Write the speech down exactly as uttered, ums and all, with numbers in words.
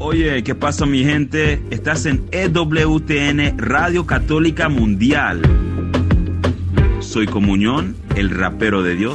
Oye, ¿qué pasa, mi gente? Estás en E W T N Radio Católica Mundial. Soy Comunión, el rapero de Dios.